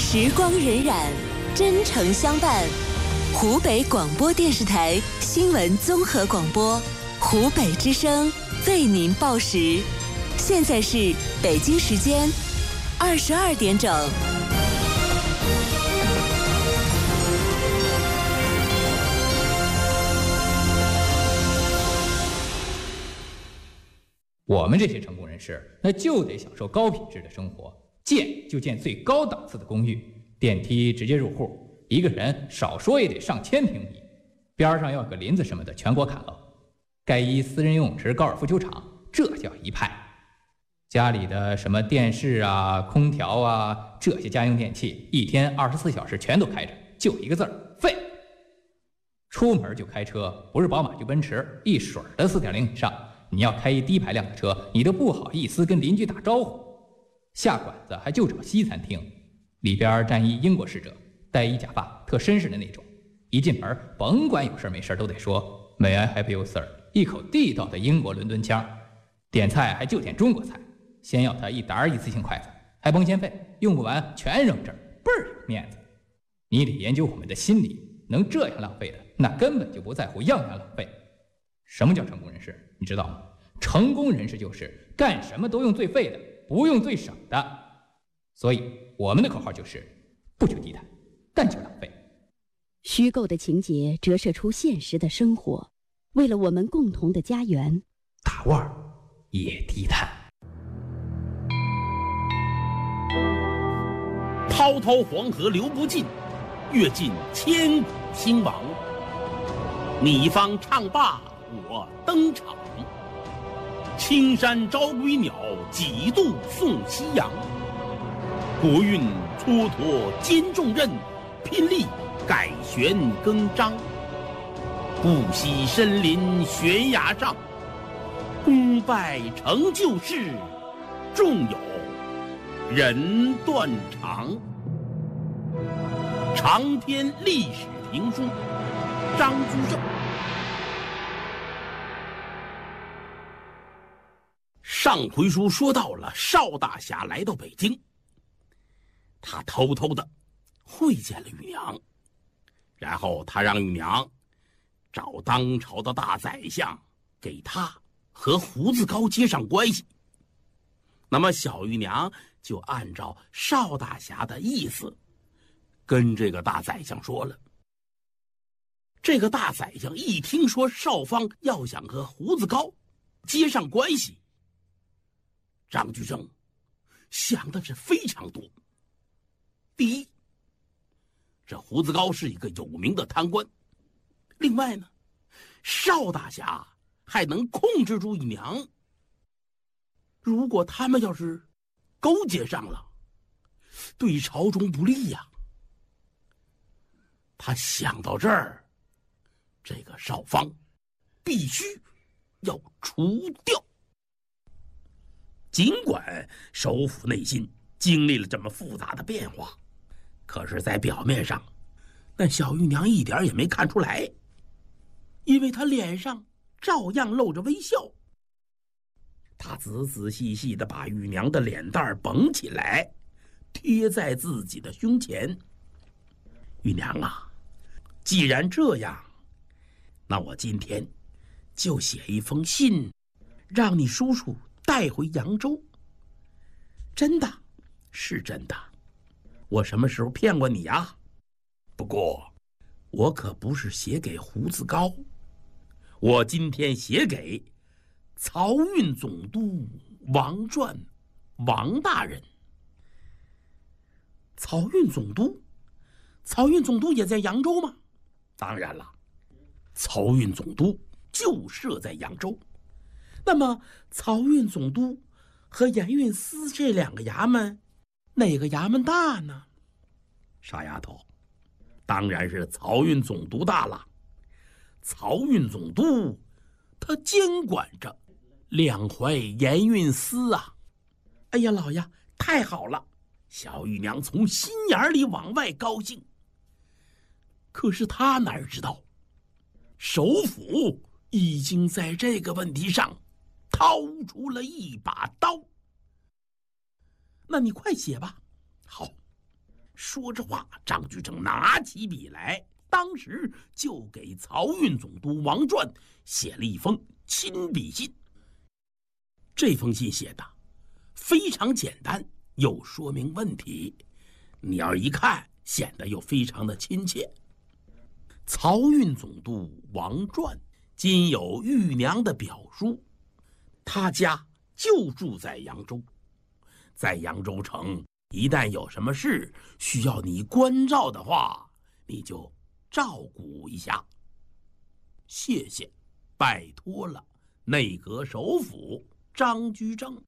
时光荏苒，真诚相伴。湖北广播电视台新闻综合广播，湖北之声为您报时。现在是北京时间22点整。 我们这些成功人士，那就得享受高品质的生活，建就建最高档次的公寓，电梯直接入户，一个人少说也得上1000平米，边上要个林子什么的全国砍了，盖一私人游泳池、高尔夫球场，这叫一派。家里的什么电视啊、空调啊，这些家用电器，一天24小时全都开着，就一个字儿：废。出门就开车，不是宝马就奔驰，一水儿的4.0以上。你要开一低排量的车，你都不好意思跟邻居打招呼。下馆子还就找西餐厅，里边站一英国使者，戴一假发，特绅士的那种。一进门，甭管有事没事都得说 May I help you, sir？ 一口地道的英国伦敦腔。点菜还就点中国菜，先要他一沓一次性筷子，还甭嫌费，用不完全扔这儿，倍儿有面子。你得研究我们的心理，能这样浪费的，那根本就不在乎样样浪费。什么叫成功人士？你知道吗？成功人士就是干什么都用最废的，不用最省的。所以我们的口号就是不求低碳，但求浪费。 虚构的情节折射出现实的生活，为了我们共同的家园， 大腕儿也低碳。 滔滔黄河流不尽，阅尽千古兴亡。你方唱罢我登场，青山招归鸟，几度送夕阳。国运蹉跎兼重任，拼力改弦更张。不惜身临悬崖上，功败成就事，纵有人断肠。长篇历史评书，张居正。上回书说到了邵大侠来到北京，他偷偷的会见了玉娘，然后他让玉娘找当朝的大宰相给他和胡子高接上关系。那么小玉娘就按照邵大侠的意思跟这个大宰相说了。这个大宰相一听说邵方要想和胡子高接上关系，张居正想的是非常多。第一，这胡子高是一个有名的贪官，另外呢，邵大侠还能控制住玉娘，如果他们要是勾结上了，对朝中不利呀。他想到这儿，这个邵方必须要除掉。尽管首府内心经历了这么复杂的变化，可是在表面上，那小玉娘一点也没看出来，因为她脸上照样露着微笑。她仔仔细细地把玉娘的脸蛋绷起来，贴在自己的胸前。玉娘啊，既然这样，那我今天就写一封信，让你叔叔带回扬州。真的，是真的，我什么时候骗过你呀？不过我可不是写给胡子高，我今天写给漕运总督王传王大人。漕运总督？漕运总督也在扬州吗？当然了，漕运总督就设在扬州。那么漕运总督和盐运司这两个衙门，哪个衙门大呢？傻丫头，当然是漕运总督大了。漕运总督他监管着两淮盐运司啊。哎呀，老爷，太好了！小玉娘从心眼里往外高兴。可是他哪知道，首府已经在这个问题上掏出了一把刀。那你快写吧。好， 说着话，张居正拿起笔来，当时就给漕运总督王传写了一封亲笔信。这封信写的非常简单，又说明问题，你要一看显得又非常的亲切。漕运总督王传今有玉娘的表叔，他家就住在扬州，在扬州城一旦有什么事需要你关照的话，你就照顾一下。谢谢，拜托了，内阁首辅张居正。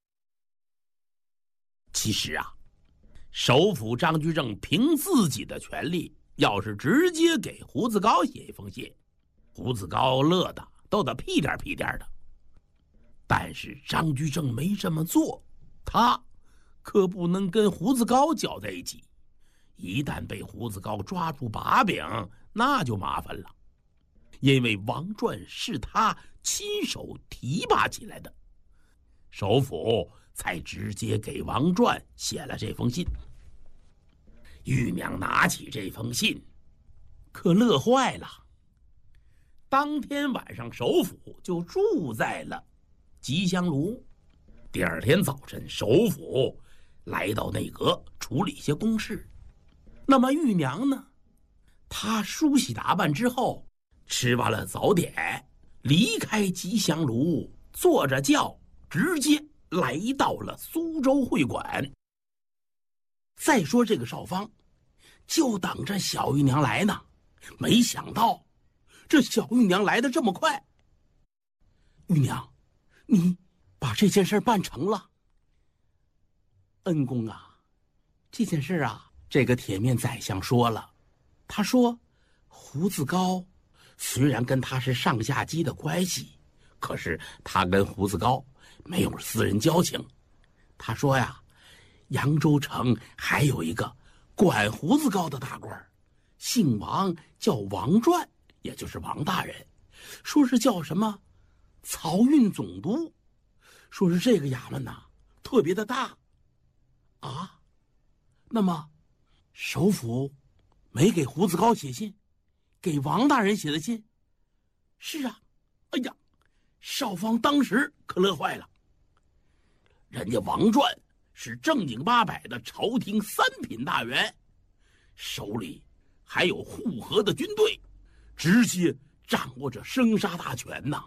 其实啊，首辅张居正凭自己的权力，要是直接给胡子高写一封信，胡子高乐的都得屁颠屁颠的。但是张居正没这么做，他可不能跟胡子高搅在一起，一旦被胡子高抓住把柄，那就麻烦了。因为王传是他亲手提拔起来的，首辅才直接给王传写了这封信。玉娘拿起这封信，可乐坏了。当天晚上，首辅就住在了吉祥炉。第二天早晨，首辅来到内阁处理一些公事。那么玉娘呢？她梳洗打扮之后，吃完了早点，离开吉祥炉，坐着轿直接来到了苏州会馆。再说这个少芳，就等着小玉娘来呢。没想到，这小玉娘来得这么快。玉娘，你把这件事办成了。恩公啊，这件事啊，这个铁面宰相说了，他说胡子高虽然跟他是上下级的关系，可是他跟胡子高没有私人交情。他说呀，扬州城还有一个管胡子高的大官，姓王，叫王传，也就是王大人，说是叫什么漕运总督，说是这个衙门呐特别的大啊。那么首辅没给胡子高写信，给王大人写的信？是啊。哎呀，少芳当时可乐坏了。人家王传是正经八百的朝廷三品大员，手里还有护河的军队，直接掌握着生杀大权呐。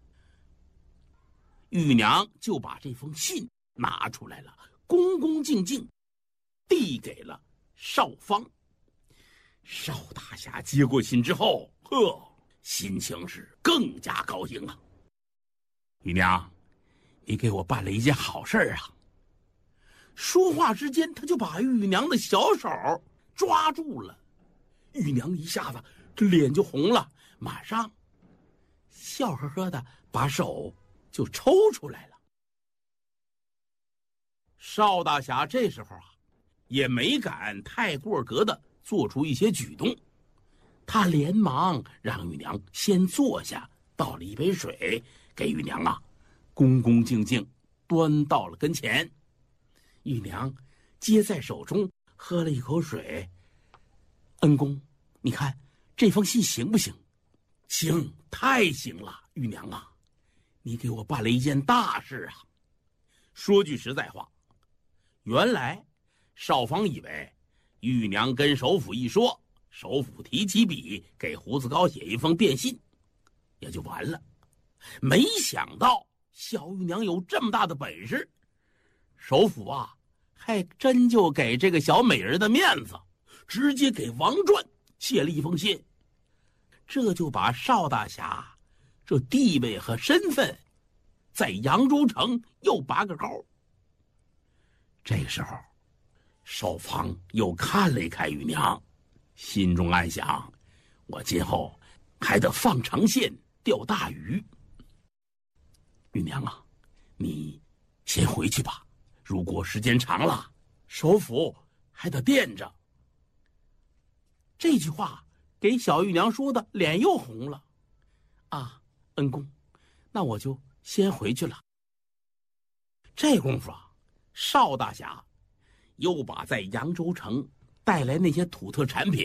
玉娘就把这封信拿出来了，恭恭敬敬递给了少芳。邵大侠接过信之后，心情是更加高兴啊。玉娘，你给我办了一件好事啊。说话之间，他就把玉娘的小手抓住了。玉娘一下子这脸就红了，马上笑呵呵的把手就抽出来了。邵大侠这时候啊，也没敢太过格的做出一些举动，他连忙让玉娘先坐下，倒了一杯水给玉娘啊，恭恭敬敬端到了跟前。玉娘接在手中，喝了一口水。恩公，你看这封信行不行？行，太行了。玉娘啊，你给我办了一件大事啊。说句实在话，原来少芳以为玉娘跟首辅一说，首辅提起笔给胡子高写一封电信也就完了，没想到小玉娘有这么大的本事。首辅啊，还真就给这个小美人的面子，直接给王传写了一封信，这就把邵大侠这地位和身份在扬州城又拔个高。这个时候，少芳又看了一看玉娘，心中暗想，我今后还得放长线钓大鱼。玉娘啊，你先回去吧，如果时间长了，首辅还得惦着。这句话给小玉娘说的脸又红了。啊，恩公，那我就先回去了。这功夫啊，邵大侠又把在扬州城带来那些土特产品。